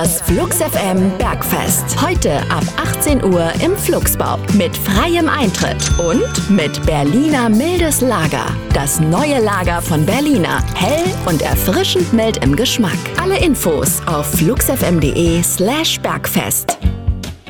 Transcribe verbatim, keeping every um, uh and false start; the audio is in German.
Das Flux F M Bergfest. Heute ab achtzehn Uhr im Fluxbau. Mit freiem Eintritt und mit Berliner mildes Lager. Das neue Lager von Berliner. Hell und erfrischend mild im Geschmack. Alle Infos auf fluxfm.de slash Bergfest.